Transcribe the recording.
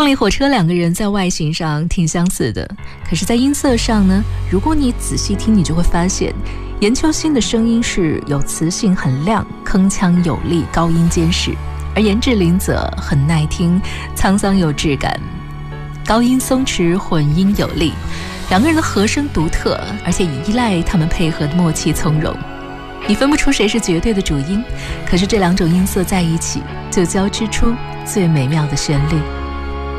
动力火车两个人在外形上挺相似的，可是在音色上呢，如果你仔细听，你就会发现严秋兴的声音是有磁性很亮，铿锵有力，高音坚实，而严志林则很耐听，沧桑有质感，高音松弛，混音有力，两个人的和声独特，而且依赖他们配合的默契从容。你分不出谁是绝对的主音，可是这两种音色在一起，就交织出最美妙的旋律。